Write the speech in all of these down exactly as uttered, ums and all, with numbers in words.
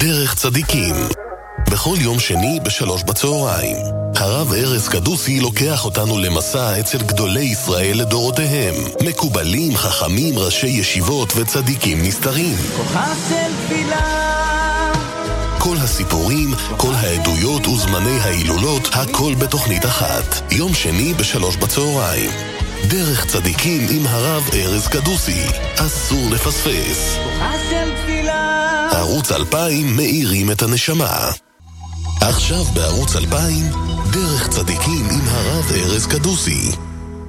דרך צדיקים. בכל יום שני בשלוש בצהריים. הרב ארז קדוסי לוקח אותנו למסע אצל גדולי ישראל לדורותיהם. מקובלים, חכמים, ראשי ישיבות וצדיקים נסתרים. כוחה של תפילה. כל הסיפורים, כל העדויות וזמני ההילולות, הכל בתוכנית אחת. יום שני בשלוש בצהריים. דרך צדיקים עם הרב ארז קדוסי. אסור לפספס. כוחה של תפילה. ערוץ אלפיים מאירים את הנשמה. עכשיו בערוץ אלפיים, דרך צדיקים עם הרב ארז קדוסי.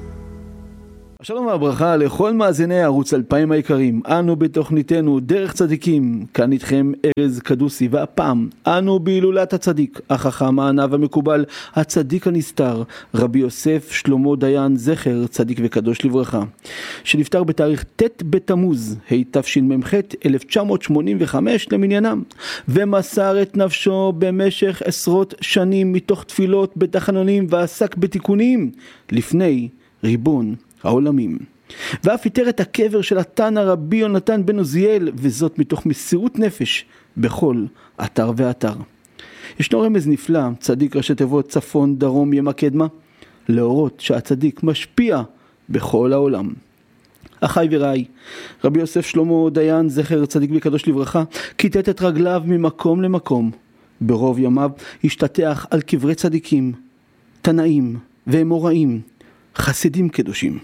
שלום והברכה לכל מאזיני ערוץ אלפיים היקרים. אנו בתוכניתנו דרך צדיקים, כאן איתכם ארז קדוסי, והפעם אנו בהילולת הצדיק, החכם, הענב, המקובל, הצדיק הנסתר, רבי יוסף שלמה דיין זכר צדיק וקדוש לברכה, שנפטר בתאריך ט' בתמוז התשמ"ח אלף תשע מאות שמונים וחמש למניינם, ומסר את נפשו במשך עשרות שנים מתוך תפילות בתחנונים ועסק בתיקונים לפני ריבון העולמים, ואף איתר את הקבר של התנא רבי יונתן בן עוזיאל, וזאת מתוך מסירות נפש בכל אתר ואתר. ישנו רמז נפלא, צדיק ראשי תיבות צפון דרום ימה קדמה, להורות שהצדיק משפיע בכל העולם. אחי ורעי, רבי יוסף שלמה דיין זכר צדיק וקדוש לברכה כיתת את רגליו ממקום למקום. ברוב ימיו השתטח על קברי צדיקים, תנאים ואמוראים, חסידים קדושים.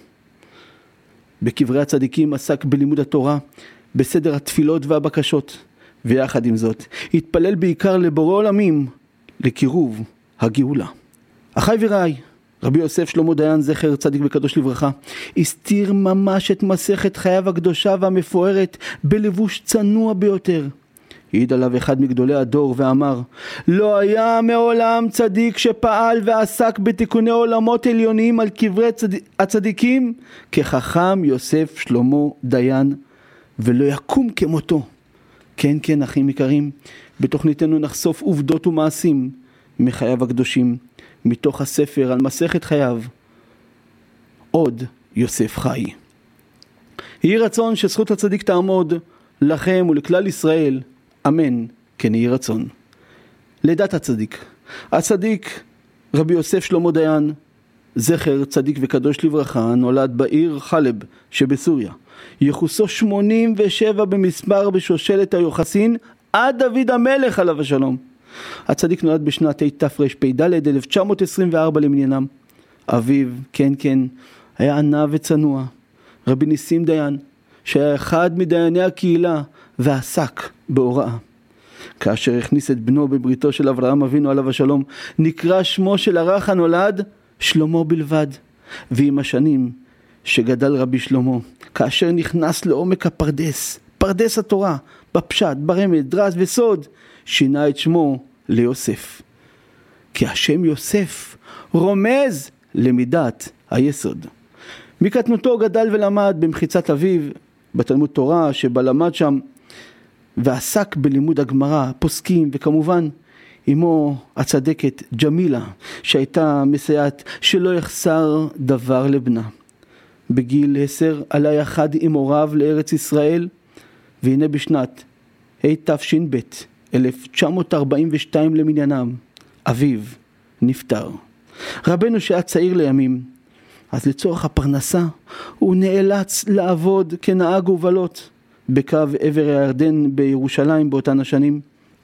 בקברי הצדיקים עסק בלימוד התורה, בסדר התפילות והבקשות, ויחד עם זאת התפלל בעיקר לבורא עולמים, לקירוב הגאולה. אחי ורעי, רבי יוסף שלמה דיין זכר צדיק וקדוש לברכה הסתיר ממש את מסכת חייו הקדושה והמפוארת בלבוש צנוע ביותר. העיד עליו אחד מגדולי הדור ואמר: לא היה מעולם צדיק שפעל ועסק בתיקוני עולמות עליונים על קברי צד... הצדיקים כחכם יוסף שלמה דיין, ולא יקום כמותו. כן כן אחים יקרים, בתוכניתנו נחשוף עובדות ומעשים מחייו הקדושים, מתוך הספר על מסכת חייו עוד יוסף חי. יהי רצון שזכות הצדיק תעמוד לכם ולכלל ישראל, אמן, כן יהי רצון. לידת הצדיק. הצדיק רבי יוסף שלמה דיין זכר צדיק וקדוש לברכה נולד בעיר חלב שבסוריה. יחוסו שמונים ושבע במספר בשושלת היוחסין עד דוד המלך עליו השלום. הצדיק נולד בשנת תרפ"ד אלף תשע מאות עשרים וארבע למניינם. אביו, כן כן, היה ענב וצנוע, רבי ניסים דיין, שהיה אחד מדייני הקהילה ועסק בהוראה. כאשר הכניס את בנו בבריתו של אברהם אבינו עליו השלום, נקרא שמו של הרך הנולד שלמה בלבד. ועם השנים שגדל רבי שלמה, כאשר נכנס לעומק הפרדס, פרדס התורה, בפשט, ברמז, דרש וסוד, שינה את שמו ליוסף. כי השם יוסף רומז למידת היסוד. מקטנותו גדל ולמד במחיצת אביו בתלמוד תורה שבה למד שם, ועסק בלימוד הגמרא, פוסקים, וכמובן אמו הצדקת ג'מילה שהייתה מסייעת שלא יחסר דבר לבנה. בגיל עשר עלה יחד עם הוריו לארץ ישראל, והנה בשנת התש"ב אלף תשע מאות ארבעים ושתיים למניינם אביו נפטר. רבנו שהיה צעיר לימים, אז לצורך הפרנסה הוא נאלץ לעבוד כנהג הובלות בקו עבר הירדן בירושלים באותן השנים.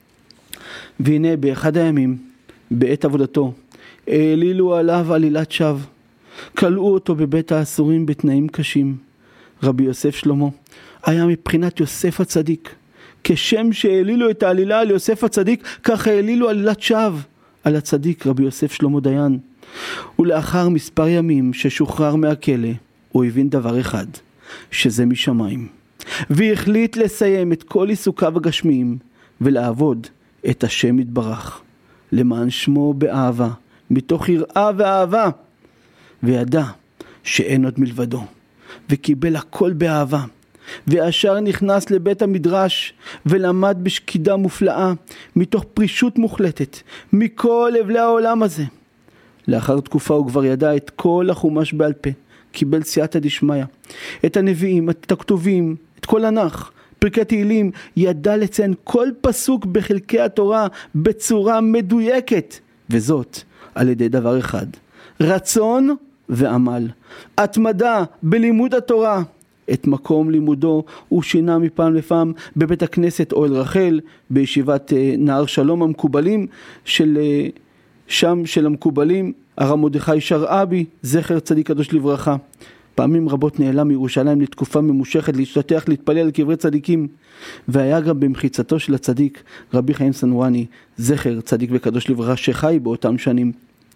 והנה באחד הימים בעת עבודתו העלילו עליו עלילת שווא, כלאו אותו בבית האסורים בתנאים קשים. רבי יוסף שלמה היה מבחינת יוסף הצדיק, כשם שהעלילו את העלילה על יוסף הצדיק, כך העלילו עלילת שווא על הצדיק רבי יוסף שלמה דיין. ולאחר מספר ימים ששוחרר מהכלא, הוא הבין דבר אחד, שזה משמיים, והחליט לסיים את כל עיסוקיו הגשמיים ולעבוד את השם יתברך למען שמו באהבה, מתוך יראה ואהבה, וידע שאין עוד מלבדו, וקיבל הכל באהבה, וישר נכנס לבית המדרש ולמד בשקידה מופלאה מתוך פרישות מוחלטת מכל אבלי העולם הזה. לאחר תקופה הוא כבר ידע את כל החומש בעל פה, קיבל סייעתא דשמיא, את הנביאים, את הכתובים, את כל הנח, פרקי תהילים, ידע לציין כל פסוק בחלקי התורה בצורה מדויקת, וזאת על ידי דבר אחד, רצון ועמל, התמדה בלימוד התורה. את מקום לימודו הוא שינה מפעם לפעם בבית הכנסת אוהל רחל, בישיבת נהר שלום המקובלים של שם של המקובלים, הרב מרדכי שרעבי, זכר צדיק קדוש לברכה. פעמים רבות נעלם מירושלים לתקופה ממושכת להשתתח להתפלל על קברי צדיקים, והיה גם במחיצתו של הצדיק רבי חיים סנואני, זכר צדיק וקדוש לברכה, שחי באותם שנים.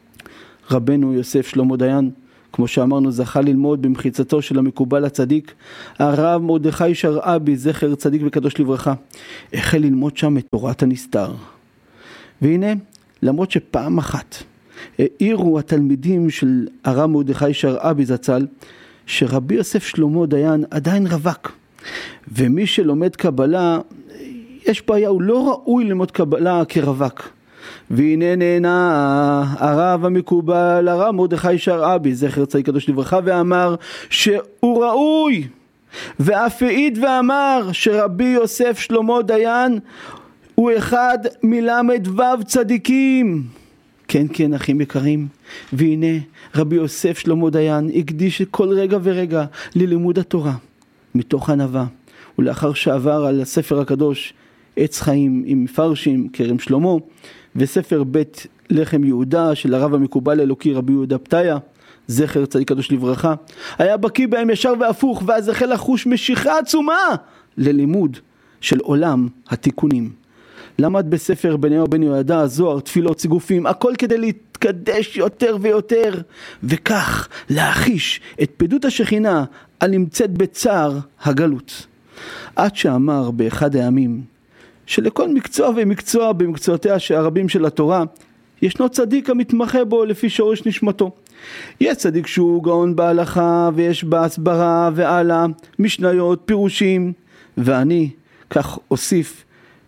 רבנו יוסף שלמה דיין, כמו שאמרנו, זכה ללמוד במחיצתו של המקובל הצדיק הרב מרדכי שרעבי, זכר צדיק וקדוש לברכה. החל ללמוד שם את תורת הנסתר. והנה, למרות שפעם אחת העירו התלמידים של הרב מרדכי שרעבי זצ"ל שרבי יוסף שלמה דיין עדיין רווק, ומי שלומד קבלה, יש בעיה, הוא לא ראוי ללמוד קבלה כרווק. והנה נהנה הרב המקובל הרב מרדכי שרעבי, זכר צדיק קדוש לברכה, ואמר שהוא ראוי, ואף העיד ואמר שרבי יוסף שלמה דיין הוא אחד מלמד וו צדיקים. כן כן אחים יקרים, והנה רבי יוסף שלמה דיין הקדיש כל רגע ורגע ללימוד התורה מתוך ענווה, ולאחר שעבר על הספר הקדוש עץ חיים עם מפרשים כרם שלמה, וספר בית לחם יהודה של הרב המקובל אלוקי רבי יהודה פתיה, זכר צדיק קדוש לברכה, היה בקיא בהם ישר והפוך, ואז החל לחוש משיכה עצומה ללימוד של עולם התיקונים. למד בספר בניהו בן יהוידע, זוהר, תפילות, ציגופים, הכל כדי להתקדש יותר ויותר, וכך להחיש את פדות השכינה הנמצאת בצער הגלות. עד שאמר באחד הימים שלכל מקצוע ומקצוע במקצועותיה הרבים של התורה ישנו צדיק המתמחה בו לפי שורש נשמתו. יש צדיק שהוא גאון בהלכה ויש בהסברה ועלה משניות, פירושים, ואני כך אוסיף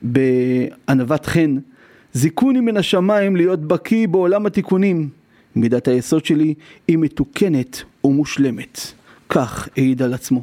בענוות חן, זיכוני מן השמיים להיות בקיא בעולם התיקונים. מידת היסוד שלי היא מתוקנת ומושלמת. כך העיד על עצמו.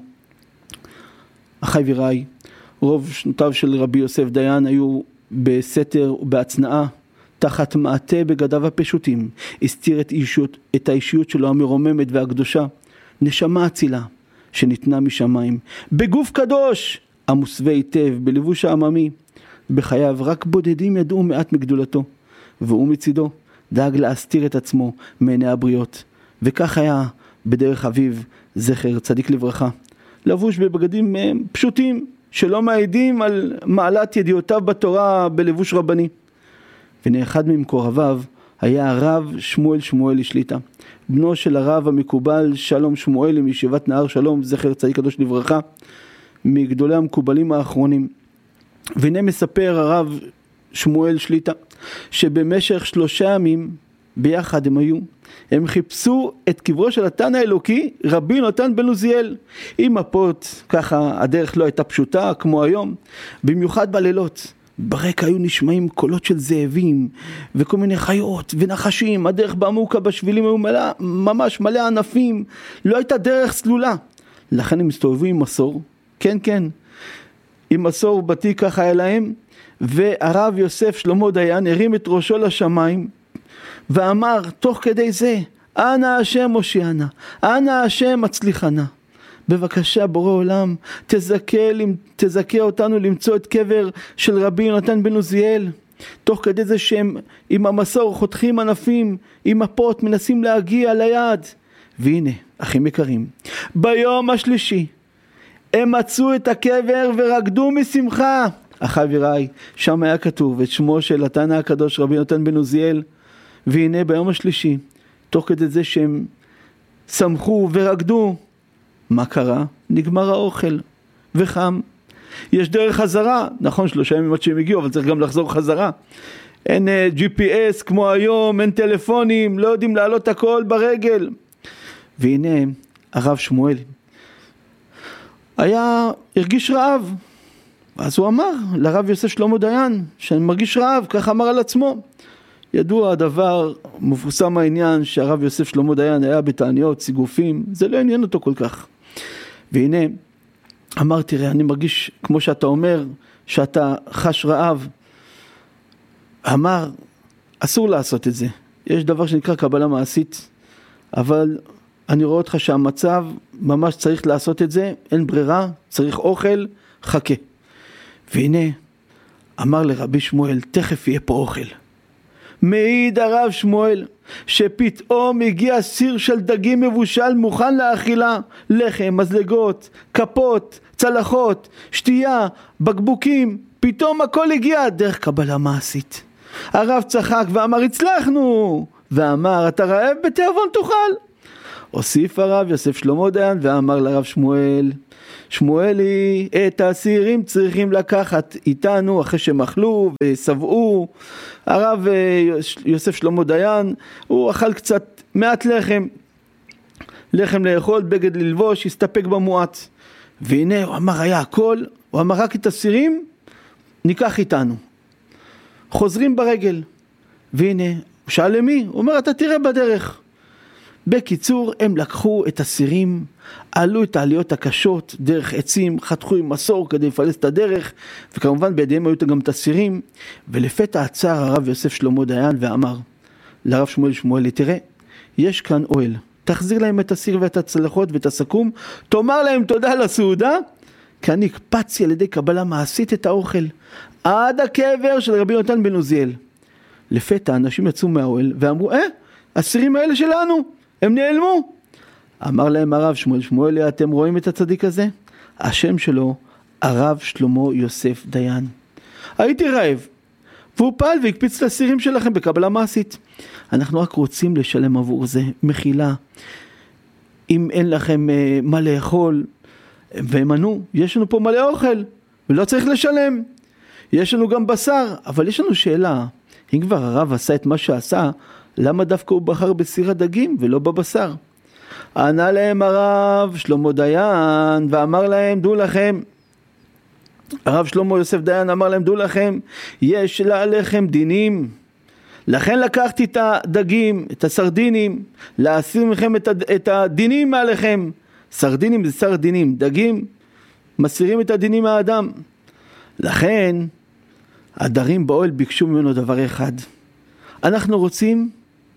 אחי ויראי, רוב שנותיו של רבי יוסף דיין היו בסתר ובהצנעה, תחת מעטה בגדיו הפשוטים. הסתיר את, אישות, את האישיות שלו המרוממת והקדושה, נשמה אצילה שניתנה משמיים, בגוף קדוש המוסווה היטב, בלבוש העממי. בחייו רק בודדים ידעו מעט מגדולתו, והוא מצידו דאג להסתיר את עצמו מעיני הבריות, וכך היה בדרך אביו, זכר צדיק לברכה, לבוש בבגדים פשוטים שלא מעידים על מעלת ידיעותיו בתורה בלבוש רבני. והנה אחד ממקורביו היה הרב שמואל שמואלי שליטה, בנו של הרב המקובל שלום שמואלי מישיבת נהר שלום, זכר צדיק קדוש לברכה, מגדולי המקובלים האחרונים. והנה מספר הרב שמואל שליטה שבמשך שלושה ימים ביחד הם היו, הם חיפשו את קברו של התנא האלוקי רבי נתן בן עוזיאל עם מפות. ככה הדרך לא הייתה פשוטה כמו היום, במיוחד בלילות. ברקע היו נשמעים קולות של זאבים וכל מיני חיות ונחשים, הדרך בעמוקה בשבילים היו מלא, ממש מלא ענפים, לא הייתה דרך סלולה. לכן הם מסתובבים עם מסור, כן כן, עם מסור בתי ככה היה להם. והרב יוסף שלמה דיין הרים את ראשו לשמיים ואמר תוך כדי זה, אנא השם מושיענה, אנא השם הצליחנה. בבקשה בורא עולם, תזכה, תזכה אותנו למצוא את קבר של רבי נתן בן עוזיאל. תוך כדי זה שהם עם המסור חותכים ענפים, עם מפות מנסים להגיע ליד. והנה אחים יקרים, ביום השלישי הם מצאו את הקבר ורקדו משמחה. אחי ויראי, שם היה כתוב את שמו של התנא הקדוש רבי נתן בן עוזיאל. והנה ביום השלישי, תוך כדי זה שהם שמחו ורקדו, מה קרה? נגמר האוכל וחם. יש דרך חזרה, נכון שלושה ימים עד שהם הגיעו, אבל צריך גם לחזור חזרה. אין ג'י פי אס כמו היום, אין טלפונים, לא יודעים לעלות הכל ברגל. והנה הרב שמואל היה, הרגיש רעב, אז הוא אמר לרב יוסף שלמה דיין שאני מרגיש רעב, כך אמר על עצמו. ידוע הדבר, מפורסם העניין שהרב יוסף שלמה דיין היה בתעניות, סיגופים, זה לא עניין אותו כל כך. והנה אמר, תראה, אני מרגיש כמו שאתה אומר, שאתה חש רעב. אמר, אסור לעשות את זה. יש דבר שנקרא קבלה מעשית, אבל אני רואה אותך שהמצב ממש צריך לעשות את זה, אין ברירה, צריך אוכל, חכה. והנה, אמר לרבי שמואל, תכף יהיה פה אוכל. מעיד הרב שמואל, שפתאום הגיע סיר של דגים מבושל מוכן לאכילה, לחם, מזלגות, כפות, צלחות, שתייה, בקבוקים, פתאום הכל הגיע דרך קבלה מעשית. הרב צחק ואמר, הצלחנו, ואמר, אתה רעב? בתיאבון תאכל. הוסיף הרב יוסף שלמה דיין ואמר לרב שמואל, שמואלי, את הסירים צריכים לקחת איתנו אחרי שמאכלו וסבעו. הרב יוסף שלמה דיין, הוא אכל קצת מעט לחם, לחם לאכול, בגד ללבוש, הסתפק במועט. והנה הוא אמר, היה הכל, הוא אמר, רק את הסירים ניקח איתנו. חוזרים ברגל, והנה, הוא שאל למי? הוא אומר, אתה תראה בדרך. בקיצור, הם לקחו את הסירים, עלו את העליות הקשות, דרך עצים, חתכו עם מסור כדי לפלס את הדרך, וכמובן בידיהם היו גם את הסירים, ולפתע עצר הרב יוסף שלמה דיין ואמר לרב שמואל שמואלי, תראה, יש כאן אוהל, תחזיר להם את הסיר ואת הצלחות ואת הסכו"ם, תאמר להם תודה על הסעודה, כי אני הקפצתי על ידי קבלה מעשית את האוכל, עד הקבר של רבי יונתן בן עוזיאל. לפתע אנשים יצאו מהאוהל ואמרו, אה, הסירים האלה שלנו, הם נעלמו. אמר להם הרב שמואל שמואלי, אתם רואים את הצדיק הזה? השם שלו הרב שלמה יוסף דיין. הייתי רעב, והוא פעל והקפיץ את הסירים שלכם בקבלה מעשית. אנחנו רק רוצים לשלם עבור זה מחילה. אם אין לכם uh, מה לאכול, והם ענו, יש לנו פה מלא אוכל, ולא צריך לשלם. יש לנו גם בשר, אבל יש לנו שאלה, אם כבר הרב עשה את מה שעשה, למה דווקא הוא בחר בסיר הדגים ולא בבשר? ענה להם הרב שלמה דיין ואמר להם, דעו לכם, הרב שלמה יוסף דיין אמר להם, דעו לכם, יש עליכם דינים, לכן לקחתי את הדגים, את הסרדינים, להסיר מכם את הדינים מעליכם. סרדינים זה סרדינים, דגים מסירים את הדינים מהאדם. לכן הדרים באוהל ביקשו ממנו דבר אחד, אנחנו רוצים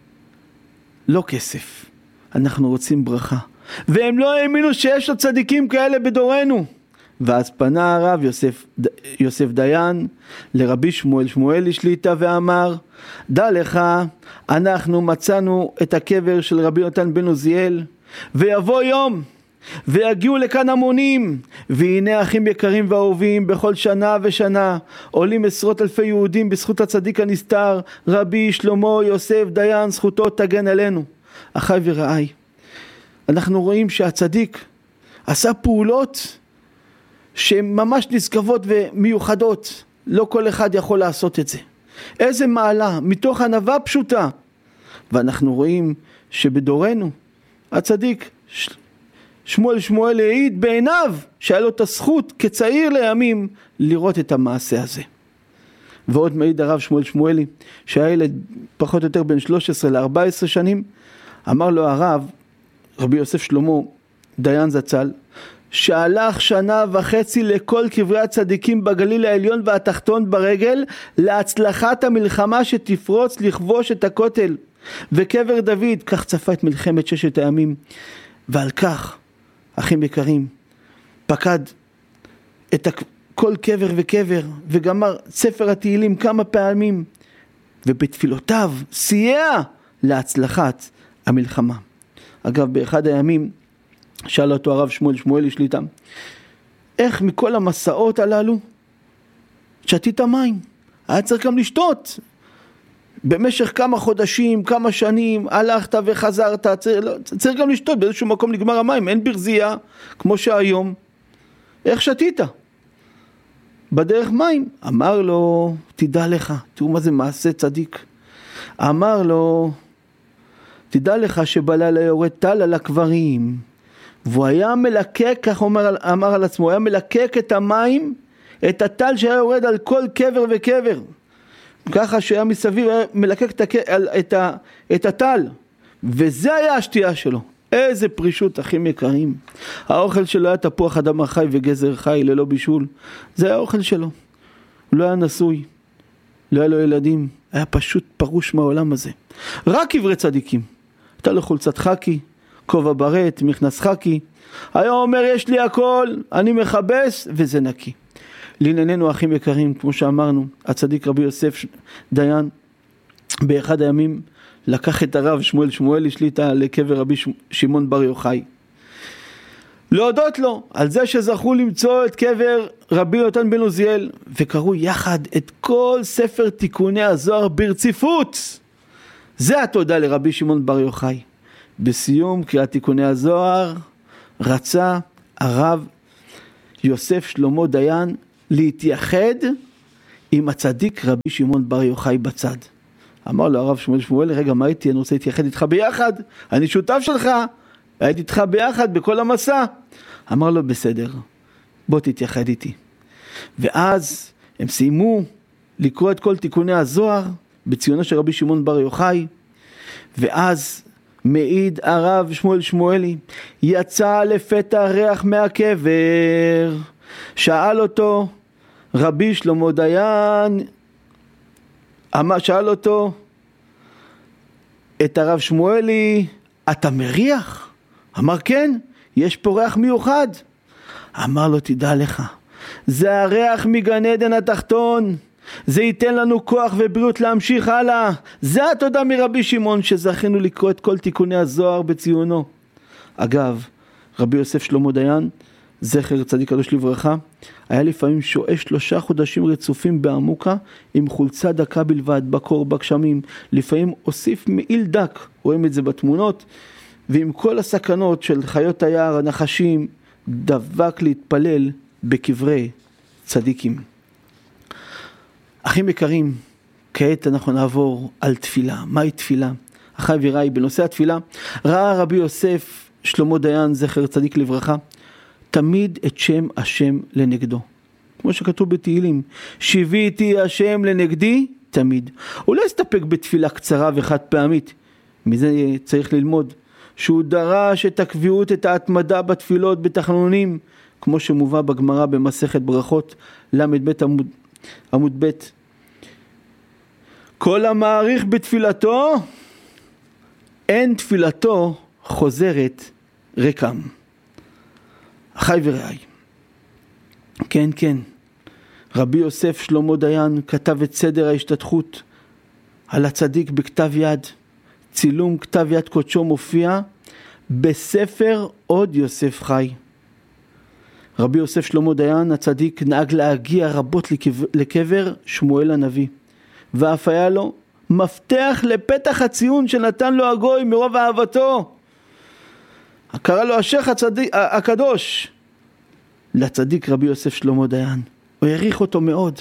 לא כסף, אנחנו רוצים ברכה. והם לא האמינו שיש עוד צדיקים כאלה בדורנו. ואז פנה הרב יוסף, יוסף דיין לרבי שמואל שמואלי שליטה ואמר, דע לך, אנחנו מצאנו את הקבר של רבי יונתן בן עוזיאל, ויבוא יום ויגיעו לכאן המונים, והנה אחים יקרים ואהובים, בכל שנה ושנה עולים עשרות אלפי יהודים בזכות הצדיק הנסתר רבי שלמה יוסף דיין, זכותו תגן עלינו. אחי ורעי, אנחנו רואים שהצדיק עשה פעולות שממש נשגבות ומיוחדות, לא כל אחד יכול לעשות את זה. איזה מעלה, מתוך ענווה פשוטה. ואנחנו רואים שבדורנו הצדיק שמואל שמואל העיד בעיניו שהיה לו את הזכות כצעיר לימים לראות את המעשה הזה. ועוד מעיד הרב שמואל שמואלי שהיה ילד פחות או יותר בין שלוש עשרה ל-ארבע עשרה שנים, אמר לו הרב רבי יוסף שלמה דיין זצ"ל, שהלך שנה וחצי לכל קברי הצדיקים בגליל העליון והתחתון ברגל להצלחת המלחמה שתפרוץ לכבוש את הכותל וקבר דוד. כך צפה את מלחמת ששת הימים, ועל כך אחים יקרים פקד את כל קבר וקבר וגמר ספר התהילים כמה פעמים, ובתפילותיו סייע להצלחת המלחמה. אגב, באחד הימים שאל אותו הרב שמואל שמואלי שליטה, איך מכל המסעות הללו שתית מים? היה צריך גם לשתות. במשך כמה חודשים, כמה שנים, הלכת וחזרת, צריך, לא, צריך גם לשתות, באיזשהו מקום נגמר המים, אין ברזייה, כמו שהיום. איך שתית? בדרך מים. אמר לו, תדע לך, תראו מה זה מעשה צדיק. אמר לו, תדע לך שבלילה יורד טל על הקברים, והוא היה מלקק, כך אומר, אמר על עצמו, היה מלקק את המים, את הטל שהיה יורד על כל קבר וקבר. ככה שהיה מסביב, היה מלקק את, את, את הטל, וזה היה השתייה שלו. איזה פרישות, אחים יקרים. האוכל שלו היה תפוח אדמה חי וגזר חי ללא בישול. זה היה האוכל שלו. הוא לא היה נשוי, לא היה לו ילדים, היה פשוט פרוש מהעולם הזה. רק עברי צדיקים. הייתה לו חולצת חקי, כובע ברט, מכנס חקי. היה אומר, יש לי הכל, אני מחבס, וזה נקי. לענייננו, אחים יקרים, כמו שאמרנו, הצדיק רבי יוסף דיין, באחד הימים לקח את הרב שמואל שמואלי שליטה לקבר רבי שמעון בר יוחאי. להודות לו על זה שזכו למצוא את קבר רבי יונתן בן עוזיאל, וקראו יחד את כל ספר תיקוני הזוהר ברציפות. זה התודה לרבי שמעון בר יוחאי. בסיום קריאת תיקוני הזוהר רצה הרב יוסף שלמה דיין להתייחד עם הצדיק רבי שמעון בר יוחאי בצד. אמר לו הרב שמואל שמואל, רגע, מה הייתי? אני רוצה להתייחד איתך ביחד, אני שותף שלך, הייתי איתך ביחד בכל המסע. אמר לו, בסדר, בוא תתייחד איתי. ואז הם סיימו לקרוא את כל תיקוני הזוהר בציונו של רבי שמעון בר יוחאי, ואז מעיד הרב שמואל שמואלי, יצא לפתע ריח מהקבר, שאל אותו רבי שלמה דיין, אמר, שאל אותו את הרב שמואלי, אתה מריח? אמר, כן, יש פה ריח מיוחד. אמר לו, תדע לך, זה הריח מגן עדן התחתון, זה ייתן לנו כוח ובריאות להמשיך הלאה. זה התודה מרבי שמעון שזכינו לקרוא את כל תיקוני הזוהר בציונו. אגב, רבי יוסף שלמה דיין, זכר צדיק קדוש לברכה, היה לפעמים שואה שלושה חודשים רצופים בעמוקה עם חולצה דקה בלבד, בקור, בגשמים, לפעמים הוסיף מעיל דק, רואים את זה בתמונות, ועם כל הסכנות של חיות היער, הנחשים, דבק להתפלל בקברי צדיקים. אחים יקרים, כעת אנחנו נעבור על תפילה. מהי תפילה? אחי ויראי, בנושא התפילה, ראה רבי יוסף שלמה דיין, זכר צדיק לברכה, תמיד את שם השם לנגדו. כמו שכתוב בתהילים, שיביתי השם לנגדי תמיד. הוא לא הסתפק בתפילה קצרה וחד פעמית. מזה צריך ללמוד שהוא דרש את הקביעות, את ההתמדה בתפילות, בתחנונים, כמו שמובא בגמרא במסכת ברכות, למד ב' עמוד, עמוד ב'. כל המעריך בתפילתו, אין תפילתו חוזרת ריקם. אחי ורעי, כן כן, רבי יוסף שלמה דיין כתב את סדר ההשתתחות על הצדיק בכתב יד. צילום כתב יד קודשו מופיע בספר עוד יוסף חי. רבי יוסף שלמה דיין הצדיק נהג להגיע רבות לקבר שמואל הנביא, ואף היה לו מפתח לפתח הציון שנתן לו הגוי מרוב אהבתו. קרא לו השייך הצדיק, הקדוש לצדיק רבי יוסף שלמה דיין. הוא העריך אותו מאוד.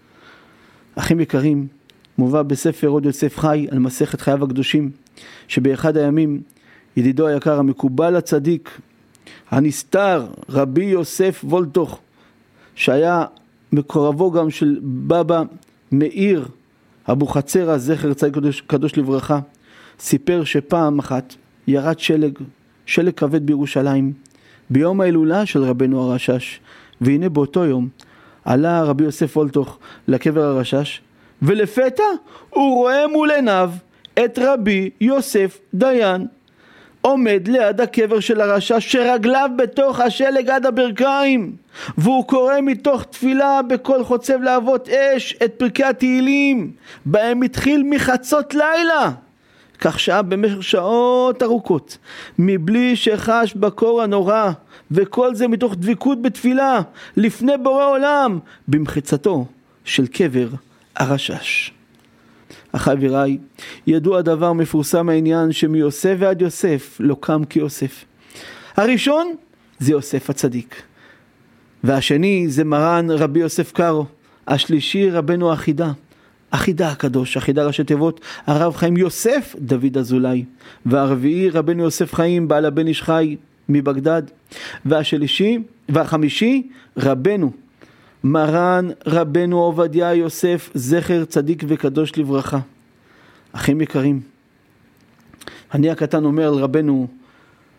אחים יקרים, מובא בספר עוד יוסף חי על מסכת חייו הקדושים, שבאחד הימים ידידו היקר המקובל הצדיק הנסתר רבי יוסף וולטוך, שהיה מקורבו גם של בבא מאיר אבוחצירא זכר צדיק קדוש, קדוש לברכה, סיפר שפעם אחת ירד שלג, שלג כבד בירושלים, ביום ההילולה של רבנו הרשש, והנה באותו יום עלה רבי יוסף וולטוך לקבר הרשש, ולפתע הוא רואה מול עיניו את רבי יוסף דיין עומד ליד הקבר של הרשש, שרגליו בתוך השלג עד הברכיים, והוא קורא מתוך תפילה בכל חוצב להבות אש את פרקי התהילים, בהם התחיל מחצות לילה, כך שעה במשך שעות ארוכות, מבלי שחש בקור הנורא, וכל זה מתוך דביקות בתפילה לפני בורא עולם, במחיצתו של קבר הרשש. אחי ויראי, ידוע דבר מפורסם העניין שמיוסף ועד יוסף לא קם כיוסף. הראשון זה יוסף הצדיק, והשני זה מרן רבי יוסף קארו, השלישי רבנו אחידה, אחידה הקדוש, אחידה ראשי תיבות הרב חיים יוסף דוד אזולאי, והרביעי רבנו יוסף חיים בעל הבן איש חי מבגדד, והשלישי והחמישי רבנו מרן רבנו עובדיה יוסף זכר צדיק וקדוש לברכה. אחים יקרים, אני הקטן אומר על רבנו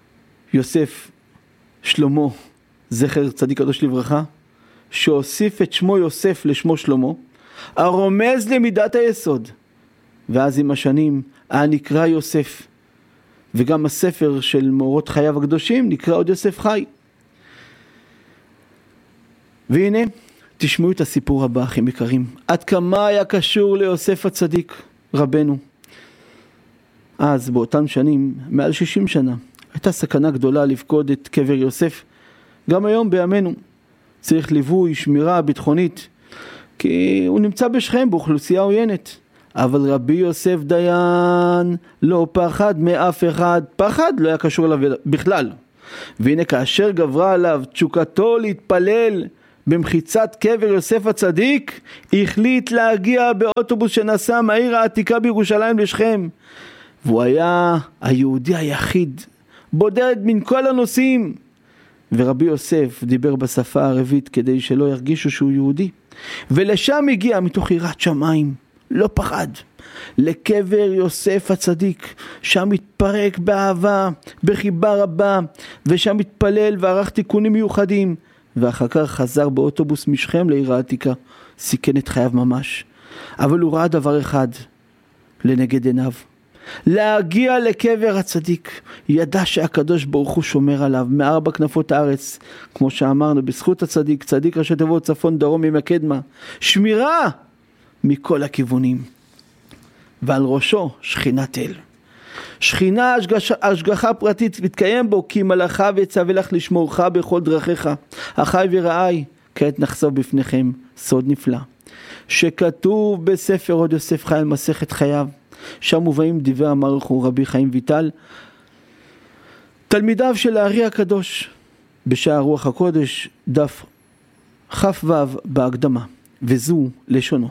יוסף שלמה, זכר צדיק קדוש לברכה, שהוסיף את שמו יוסף לשמו שלמה, הרומז למידת היסוד. ואז עם השנים היה נקרא יוסף, וגם הספר של מאורות חייו הקדושים נקרא עוד יוסף חי. והנה תשמעו את הסיפור הבא, אחים יקרים, עד כמה היה קשור ליוסף הצדיק רבנו. אז באותם שנים, מעל שישים שנה, הייתה סכנה גדולה לפקוד את קבר יוסף. גם היום בימינו צריך ליווי, שמירה ביטחונית, כי הוא נמצא בשכם באוכלוסייה עוינת. אבל רבי יוסף דיין לא פחד מאף אחד, פחד לא היה קשור אליו בכלל. והנה כאשר גברה עליו תשוקתו להתפלל במחיצת קבר יוסף הצדיק, החליט להגיע באוטובוס שנסע מהעיר העתיקה בירושלים לשכם. והוא היה היהודי היחיד, בודד מן כל הנוסעים. ורבי יוסף דיבר בשפה הערבית כדי שלא ירגישו שהוא יהודי. ולשם הגיע מתוך יראת שמיים, לא פחד, לקבר יוסף הצדיק, שם התפרק באהבה, בחיבה רבה, ושם התפלל וערך תיקונים מיוחדים. ואחר כך חזר באוטובוס משכם לעיר העתיקה, סיכן את חייו ממש. אבל הוא ראה דבר אחד לנגד עיניו, להגיע לקבר הצדיק. ידע שהקדוש ברוך הוא שומר עליו מארבע כנפות הארץ, כמו שאמרנו, בזכות הצדיק, צדיק ראשי תיבות צפון דרום ימי קדמה, שמירה מכל הכיוונים. ועל ראשו שכינת אל, שכינה השגחה, השגחה פרטית מתקיים בו, כי מלאכה ויצווה לך לשמורך בכל דרכיך. אחי ורעי, כעת נחשוף בפניכם סוד נפלא שכתוב בספר עוד יוסף חי על מסכת חייו. שם מובאים דברי המערך הוא רבי חיים ויטל, תלמידיו של הארי הקדוש, בשער רוח הקודש, דף כ"ו בהקדמה, וזו לשונו.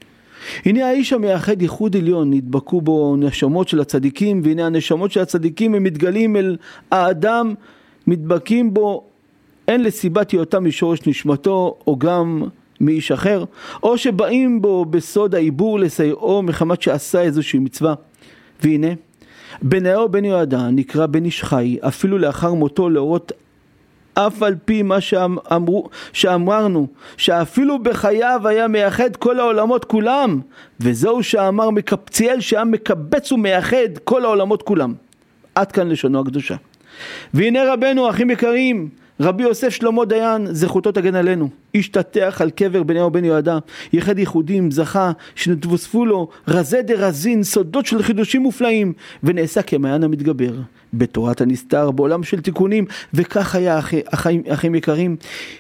הנה האיש המייחד ייחוד עליון, נדבקו בו נשמות של הצדיקים, והנה הנשמות של הצדיקים הם מתגלים אל האדם, מתבקים בו, אין לסיבת היותם משורש נשמתו או גם מאיש אחר, או שבאים בו בסוד העיבור לסייעו מחמת שעשה איזושהי מצווה. והנה בניהו בן יהוידע נקרא בן איש חי, אפילו לאחר מותו, להורות אף על פי מה שאמרו, שאמרנו, שאפילו בחייו היה מייחד כל העולמות כולם, וזהו שאמר מקבציאל, שהיה מקבץ ומייחד כל העולמות כולם. עד כאן לשונו הקדושה. והנה רבנו, אחים יקרים, רבי יוסף שלמה דיין, זכותו תגן עלינו, השתטח על קבר בניהו בן יהוידע, ייחד ייחודים, זכה שנתווספו לו רזי דרזין, סודות של חידושים מופלאים, ונעשה כמעיין המתגבר בתורת הנסתר, בעולם של תיקונים. וכך היה, אחי, אחים, אחים יקרים,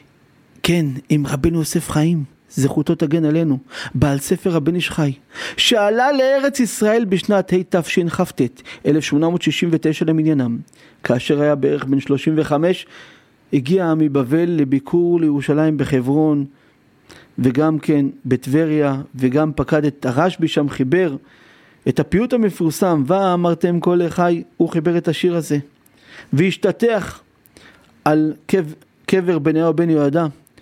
כן, עם רבנו יוסף חיים, זכותו תגן עלינו, בעל ספר הבן איש חי, שעלה לארץ ישראל בשנת התשכ"ט, אלף שמונה מאות שישים ותשע למניינם, כאשר היה בערך בן שלושים וחמש, הגיע מבבל לביקור לירושלים בחברון, וגם כן בטבריה, וגם פקד את הרשב"י שם, חיבר את הפיוט המפורסם, ואמרתם כל אחי, הוא חיבר את השיר הזה, והשתטח על קבר, קבר בניהו בן יהוידע,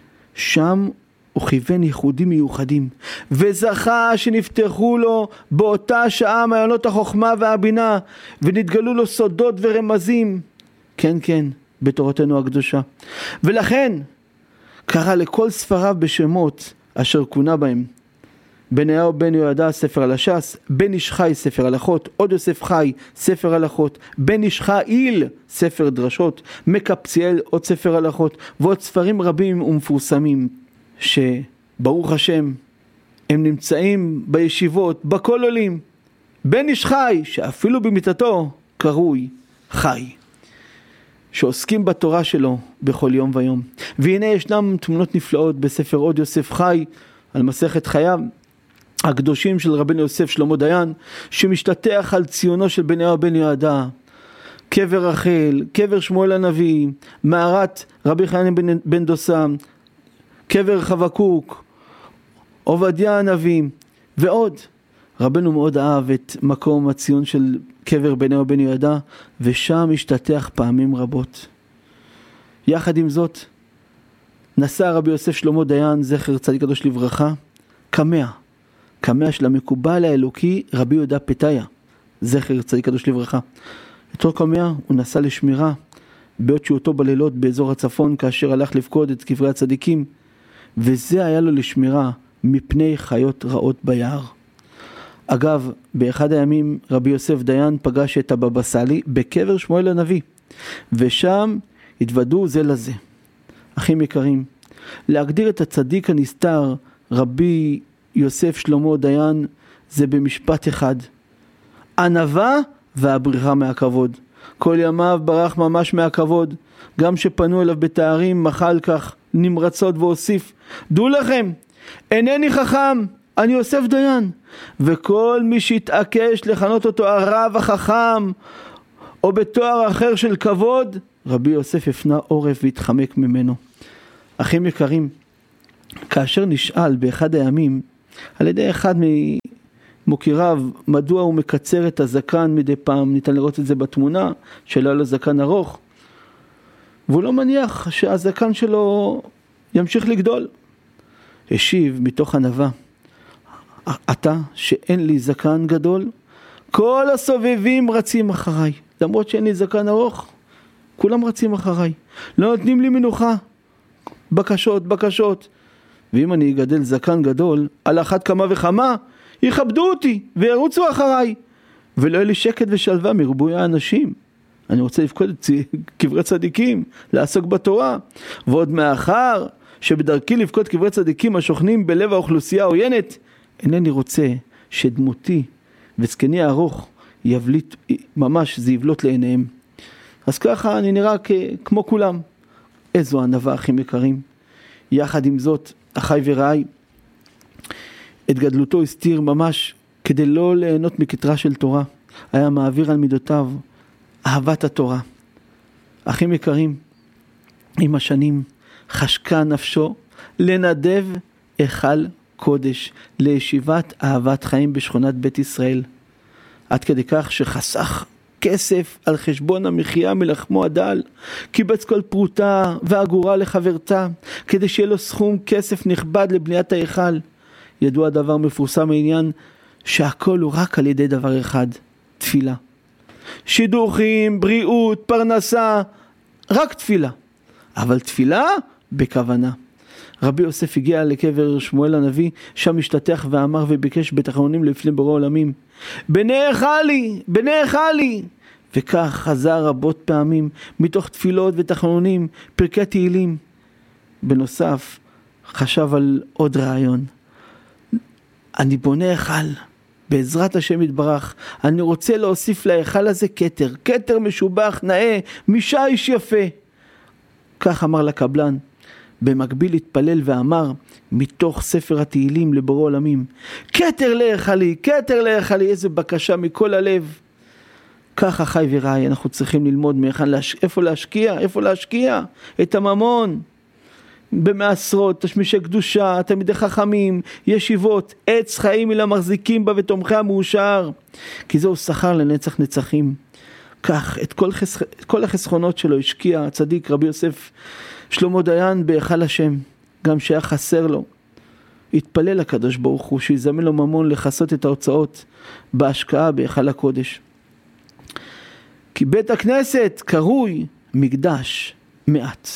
שם הוא כיוון ייחודים מיוחדים, וזכה שנפתחו לו באותה שעה מעיינות החוכמה והבינה, ונתגלו לו סודות ורמזים, כן כן, בתורתנו הקדושה. ולכן קרא לכל ספריו בשמות אשר כונה בהם: בניהו בן יהוידע ספר על הש"ס, בן איש חי ספר הלכות, עוד יוסף חי ספר הלכות, בן איש חיל ספר דרשות, מקבציאל עוד ספר הלכות, ועוד ספרים רבים ומפורסמים שברוך השם הם נמצאים בישיבות, בכל עולים. בן איש חי שאפילו במיטתו קרוי חי, שעוסקים בתורה שלו בכל יום ויום. והנה ישנם תמונות נפלאות בספר עוד יוסף חי על מסכת חייו הקדושים של רבנו יוסף שלמה דיין, שמשתטח על ציונו של בניהו בן יהוידע, קבר רחל, קבר שמואל הנביא, מערת רבי חנין בן, בן דוסה, קבר חבקוק, עובדיה הנביא ועוד. רבנו מאוד אהב את מקום הציון של קבר בניהו בן יהוידע, ושם השתטח פעמים רבות. יחד עם זאת נשא רבי יוסף שלמה דיין, זכר צדיק קדוש לברכה, קמע קמע של המקובל האלוקי רבי יהודה פתיה, זכר צדיק קדוש לברכה. אותו קמע הוא נסע לשמירה בעת שהותו בלילות באזור הצפון כאשר הלך לפקוד את קברי הצדיקים, וזה היה לו לשמירה מפני חיות רעות ביער. אגב, באחד הימים רבי יוסף דיין פגש את הבבא סאלי בקבר שמואל הנביא, ושם התוודו זה לזה. אחים יקרים, להגדיר את הצדיק הנסתר רבי יוסף שלמה דיין זה במשפט אחד: ענווה והבריחה מהכבוד. כל ימיו ברח ממש מהכבוד, גם שפנו אליו בתארים מחל כך נמרצות והוסיף: דעו לכם, אינני חכם, אני יוסף דיין. וכל מי שהתעקש לכנות אותו הרב החכם או בתואר אחר של כבוד, רבי יוסף הפנה עורף והתחמק ממנו. אחים יקרים, כאשר נשאל באחד הימים על ידי אחד ממוקיריו מדוע הוא מקצר את הזקן מדי פעם, ניתן לראות את זה בתמונה שלא היה לו זקן ארוך, והוא לא מניח שהזקן שלו ימשיך לגדול, השיב מתוך ענווה: אתה שאין לי זקן גדול, כל הסובבים רצים אחריי, למרות שאין לי זקן ארוך, כולם רצים אחריי, לא נותנים לי מנוחה, בקשות, בקשות. ואם אני אגדל זקן גדול, על אחת כמה וכמה, יכבדו אותי וירוצו אחריי, ולא יהיה לי שקט ושלווה מריבוי האנשים. אני רוצה לפקוד את קברי צדיקים, לעסוק בתורה, ועוד מאחר שבדרכי לפקוד קברי צדיקים השוכנים בלב האוכלוסייה העוינת, אינני רוצה שדמותי וזקני הארוך יבליט, ממש זה יבלוט לעיניהם. אז ככה אני נראה כ- כמו כולם. איזו ענווה, אחים יקרים. יחד עם זאת, אחי ורעי, את גדלותו הסתיר ממש כדי לא ליהנות מכתרה של תורה. היה מעביר על מידותיו אהבת התורה. אחים יקרים, עם השנים חשקה נפשו לנדב היכל קודש לישיבת אהבת חיים בשכונת בית ישראל, עד כדי כך שחסך כסף על חשבון המחיה מלחמו הדל, קיבץ כל פרוטה ואגורה לחברתה כדי שיהיה לו סכום כסף נכבד לבניית ההיכל. ידוע דבר מפורסם העניין שהכל הוא רק על ידי דבר אחד: תפילה. שידוכים, בריאות, פרנסה, רק תפילה, אבל תפילה בכוונה. רבי יוסף הגיע לקבר שמואל הנביא, שם השתתח ואמר וביקש בתחנונים לפני בורא עולמים: בני חלי, בני חלי. וכך חזר רבות פעמים מתוך תפילות ותחנונים, פרקי תהילים. בנוסף חשב על עוד רעיון: אני בונה היכל, בעזרת השם יתברך, אני רוצה להוסיף להיכל הזה כתר, כתר משובח, נאה, משיש יפה. כך אמר לקבלן. במקביל התפלל ואמר מתוך ספר התהילים לבורא עולמים: כתר להיכלי, כתר להיכלי. איזה בקשה מכל הלב. ככה חי ורעי, אנחנו צריכים ללמוד מאיפה להש... איפה להשקיע, איפה להשקיע את הממון. במעשרות, תשמישי קדושה, תלמידי חכמים, ישיבות, עץ חיים אלה מחזיקים בה ותומכי המאושר, כי זהו שכר לנצח נצחים. כך את כל, חסכ... את כל החסכונות שלו השקיע הצדיק רבי יוסף שלמה דיין בהיכל השם, גם שהיה חסר לו. התפלל לקדוש ברוך הוא שיזמן לו ממון לחסות את ההוצאות בהשקעה בהיכל הקודש. כי בית הכנסת קרוי מקדש מעט.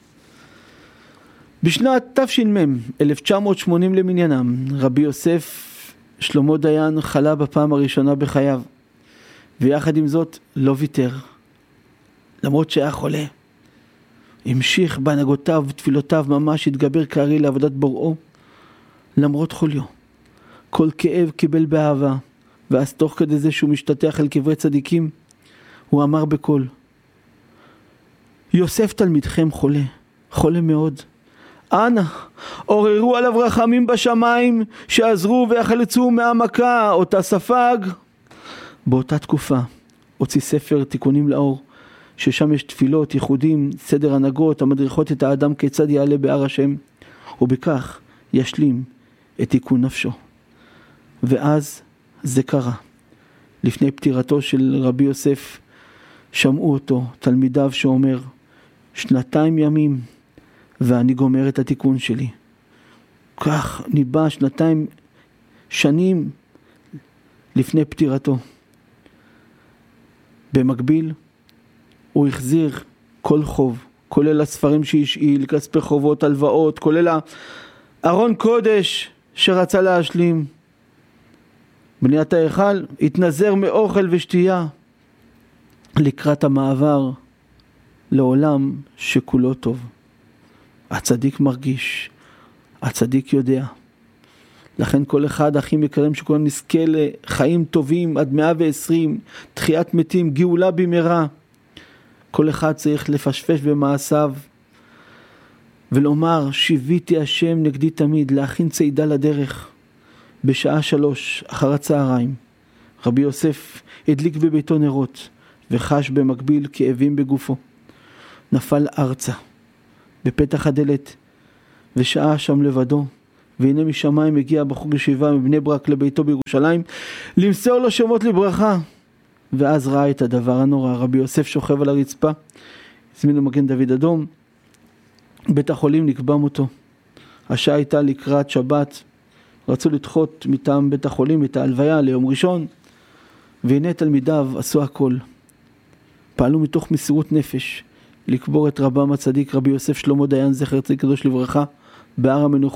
בשנת תש"מ, אלף תשע מאות שמונים למניינם, רבי יוסף שלמה דיין חלה בפעם הראשונה בחייו, ויחד עם זאת לא ויתר, למרות שהיה חולה. המשיך בהנהגותיו ותפילותיו, ממש התגבר כארי לעבודת בוראו, למרות חוליו. כל כאב קיבל באהבה, ואז תוך כדי זה שהוא משתתח על קברי צדיקים, הוא אמר בקול: יוסף תלמידכם חולה, חולה מאוד. אנא, עוררו עליו רחמים בשמיים, שעזרו ויחלצו מהמכה, אותה ספג. באותה תקופה הוציא ספר תיקונים לאור, ששם יש תפילות, ייחודים, סדר הנהגות, המדריכות את האדם כיצד יעלה בהר השם, ובכך ישלים את תיקון נפשו. ואז זה קרה. לפני פטירתו של רבי יוסף, שמעו אותו תלמידיו שאומר: שנתיים ימים ואני גומר את התיקון שלי. כך ניבא שנתיים שנים לפני פטירתו. במקביל הוא החזיר כל חוב, כולל הספרים שהשאיל, כספי חובות, הלוואות, כולל ארון קודש שרצה להשלים. בניית ההיכל התנזר מאוכל ושתייה לקראת המעבר לעולם שכולו טוב. הצדיק מרגיש, הצדיק יודע. לכן כל אחד, אחים יקרים, שכולם נזכה לחיים טובים עד מאה ועשרים, תחיית מתים, גאולה במהרה. כל אחד צריך לפשפש במעשיו ולומר, שיביתי השם נגדי תמיד, להכין צעידה לדרך. בשעה שלוש אחר הצהריים רבי יוסף הדליק בביתו נרות וחש במקביל כאבים בגופו. נפל ארצה בפתח הדלת ושעה שם לבדו, והנה משמיים הגיע בחור ישיבה מבני ברק לביתו בירושלים למסור לו שמות לברכה. ואז ראה את הדבר הנורא, רבי יוסף שוכב על הרצפה, הזמין לו מגן דוד אדום, בית החולים נקבע מותו. השעה הייתה לקראת שבת, רצו לדחות מטעם בית החולים את ההלוויה ליום ראשון, והנה תלמידיו עשו הכל. פעלו מתוך מסירות נפש לקבור את רבם הצדיק רבי יוסף שלמה דיין זכר צדיק קדוש לברכה בהר המנוחות.